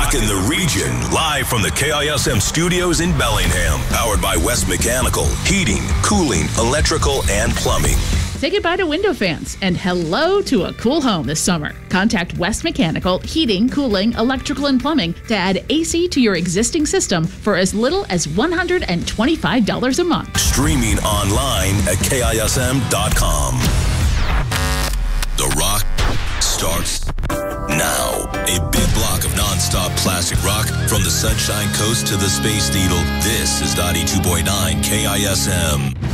Rocking the region, live from the KISM studios in Bellingham. Powered by West Mechanical. Heating, cooling, electrical, and plumbing. Say goodbye to window fans and hello to a cool home this summer. Contact West Mechanical Heating, Cooling, Electrical, and Plumbing to add AC to your existing system for as little as $125 a month. Streaming online at KISM.com. The Rock starts now. A big block of non-stop classic rock from the Sunshine Coast to the Space Needle. This is 92.9 KISM.